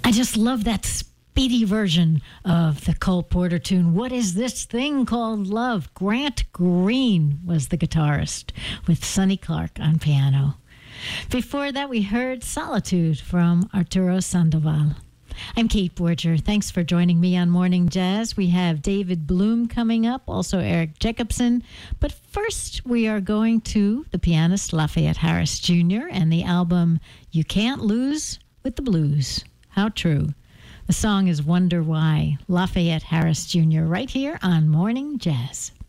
I just love that speedy version of the Cole Porter tune, What Is This Thing Called Love? Grant Green was the guitarist with Sonny Clark on piano. Before that, we heard Solitude from Arturo Sandoval. I'm Kate Borger. Thanks for joining me on Morning Jazz. We have David Bloom coming up, also Eric Jacobson. But first, we are going to the pianist Lafayette Harris Jr. and the album You Can't Lose with the Blues. How true. The song is Wonder Why. Lafayette Harris Jr. right here on Morning Jazz.